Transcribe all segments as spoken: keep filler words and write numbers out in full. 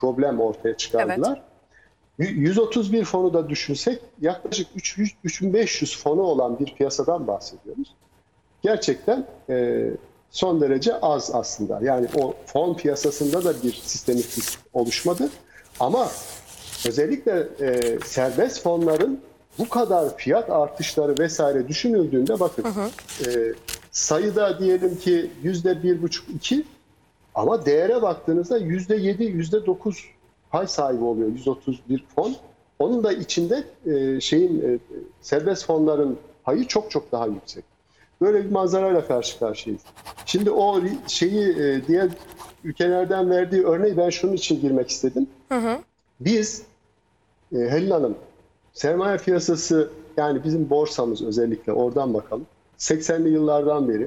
problem ortaya çıkardılar. Evet. yüz otuz bir fonu da düşünsek yaklaşık üç bin beş yüz fonu olan bir piyasadan bahsediyoruz. Gerçekten e, son derece az aslında. Yani o fon piyasasında da bir sistemik oluşmadı. Ama özellikle e, serbest fonların bu kadar fiyat artışları vesaire düşünüldüğünde bakın hı hı. E, sayıda diyelim ki yüzde bir buçuk iki ama değere baktığınızda yüzde yedi, yüzde dokuz pay sahibi oluyor yüz otuz bir fon. Onun da içinde e, şeyin e, serbest fonların payı çok çok daha yüksek. Böyle bir manzarayla karşı karşıyayız. Şimdi o şeyi e, diğer ülkelerden verdiği örneği ben şunun için girmek istedim. Hı hı. Biz e, Helin Hanım sermaye piyasası yani bizim borsamız özellikle oradan bakalım. seksenli yıllardan beri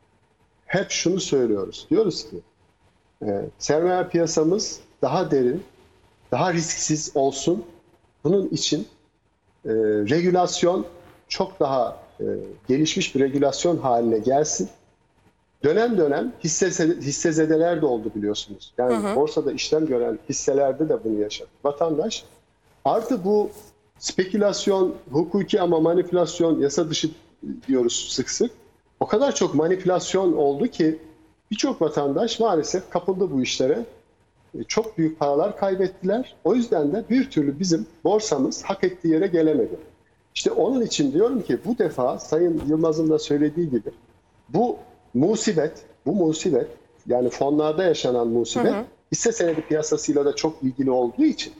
hep şunu söylüyoruz. Diyoruz ki e, sermaye piyasamız daha derin, daha risksiz olsun. Bunun için e, regülasyon çok daha e, gelişmiş bir regülasyon haline gelsin. Dönem dönem hisse, hissezedeler de oldu biliyorsunuz. Yani hı hı. borsada işlem gören hisselerde de bunu yaşadı. Vatandaş artı bu spekülasyon, hukuki ama manipülasyon, yasa dışı diyoruz sık sık. O kadar çok manipülasyon oldu ki birçok vatandaş maalesef kapıldı bu işlere. Çok büyük paralar kaybettiler. O yüzden de bir türlü bizim borsamız hak ettiği yere gelemedi. İşte onun için diyorum ki bu defa Sayın Yılmaz'ın da söylediği gibi bu musibet, bu musibet yani fonlarda yaşanan musibet hı hı. hisse senedi piyasasıyla da çok ilgili olduğu için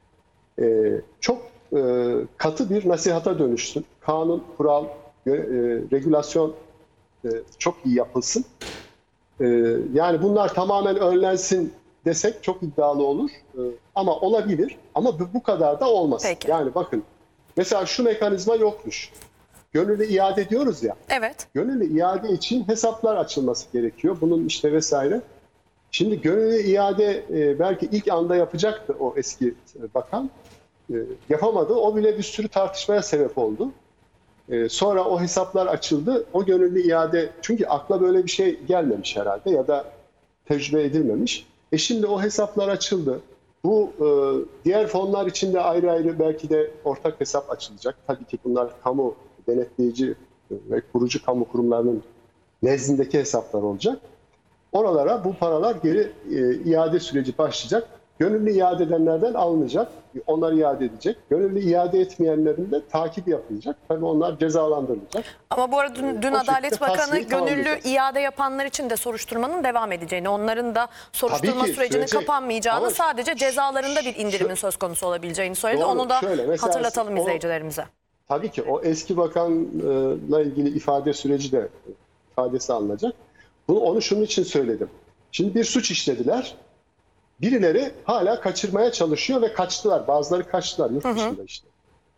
e, çok e, katı bir nasihata dönüşsün. Kanun, kural, e, regülasyon e, çok iyi yapılsın. E, yani bunlar tamamen önlensin desek çok iddialı olur e, ama olabilir ama bu kadar da olmaz. Peki. Yani bakın mesela şu mekanizma yokmuş. Gönüllü iade diyoruz ya. Evet. Gönüllü iade için hesaplar açılması gerekiyor. Bunun işte vesaire. Şimdi gönüllü iade e, belki ilk anda yapacaktı o eski bakan. E, yapamadı. O bile bir sürü tartışmaya sebep oldu. E, sonra o hesaplar açıldı. O gönüllü iade çünkü akla böyle bir şey gelmemiş herhalde ya da tecrübe edilmemiş. E şimdi o hesaplar açıldı. Bu e, diğer fonlar için de ayrı ayrı belki de ortak hesap açılacak. Tabii ki bunlar kamu denetleyici ve kurucu kamu kurumlarının nezdindeki hesaplar olacak. Oralara bu paralar geri e, iade süreci başlayacak. Gönüllü iade edenlerden alınacak. Onlar iade edecek. Gönüllü iade etmeyenlerin de takip yapılacak. Tabii onlar cezalandırılacak. Ama bu arada dün, dün Adalet Bakanı gönüllü iade yapanlar için de soruşturmanın devam edeceğini, onların da soruşturma ki, sürecinin sürece, kapanmayacağını, sadece cezalarında bir indirimin şu, söz konusu olabileceğini söyledi. Doğru, Onu da şöyle, mesela, hatırlatalım o, izleyicilerimize. Tabii ki o eski bakanla ilgili ifade süreci de ifadesi alınacak. Bunu onu şunun için söyledim. Şimdi bir suç işlediler. Birileri hala kaçırmaya çalışıyor ve kaçtılar. Bazıları kaçtılar yurt dışında işte.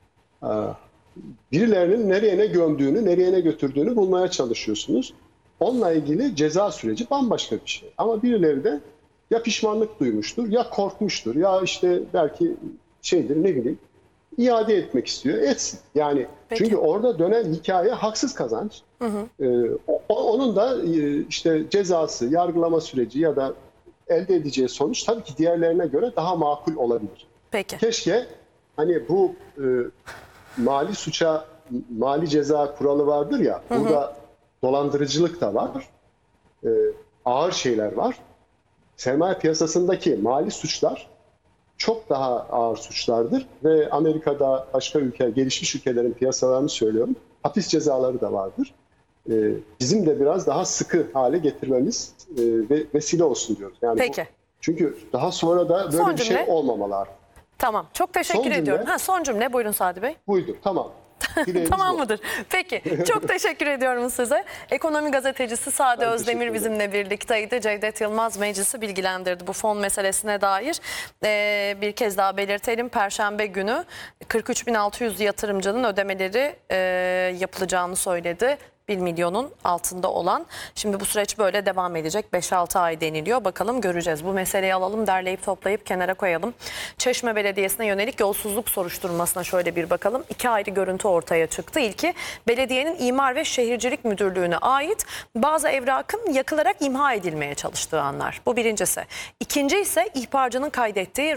Birilerinin nereye ne gömdüğünü, nereye ne götürdüğünü bulmaya çalışıyorsunuz. Onunla ilgili ceza süreci bambaşka bir şey. Ama birileri de ya pişmanlık duymuştur, ya korkmuştur, ya işte belki şeydir ne bileyim iade etmek istiyor, etsin. Yani Peki. Çünkü orada dönen hikaye haksız kazanç. Hı hı. Ee, onun da işte cezası, yargılama süreci ya da elde edeceği sonuç tabii ki diğerlerine göre daha makul olabilir. Peki. Keşke hani bu e, mali suça mali ceza kuralı vardır ya, hı hı. burada dolandırıcılık da var, e, ağır şeyler var. Sermaye piyasasındaki mali suçlar çok daha ağır suçlardır ve Amerika'da başka ülke, gelişmiş ülkelerin piyasalarını söylüyorum, hapis cezaları da vardır. Ee, bizim de biraz daha sıkı hale getirmemiz e, ve vesile olsun diyoruz. Yani Peki. Bu, çünkü daha sonra da böyle son bir cümle. Şey olmamalı artık. Tamam. Çok teşekkür son ediyorum. Cümle, ha, son cümle. Buyurun Sadi Bey. Buydu. Tamam. Tamam bu. Mıdır? Peki. Çok teşekkür ediyorum size. Ekonomi gazetecisi Sadi ben Özdemir bizimle birlikteydi. Cevdet Yılmaz meclisi bilgilendirdi bu fon meselesine dair. Ee, bir kez daha belirtelim. Perşembe günü kırk üç bin altı yüz yatırımcının ödemeleri e, yapılacağını söyledi. bir milyonun altında olan. Şimdi bu süreç böyle devam edecek. beş altı ay deniliyor. Bakalım göreceğiz. Bu meseleyi alalım, derleyip toplayıp kenara koyalım. Çeşme Belediyesi'ne yönelik yolsuzluk soruşturmasına şöyle bir bakalım. İki ayrı görüntü ortaya çıktı. İlki belediyenin İmar ve Şehircilik Müdürlüğü'ne ait bazı evrakın yakılarak imha edilmeye çalıştığı anlar. Bu birincisi. İkinci ise ihbarcının kaydettiği